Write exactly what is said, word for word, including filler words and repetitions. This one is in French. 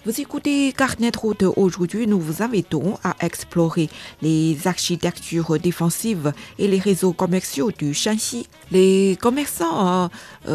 Vous écoutez Carnet de route. Aujourd'hui, nous vous invitons à explorer les architectures défensives et les réseaux commerciaux du Shanxi. Les commerçants euh,